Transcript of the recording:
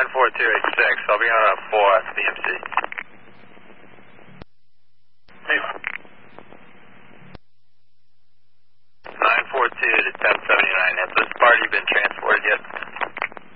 94286. I'll be on a 4 at BMC. Hey. 942 to 1079,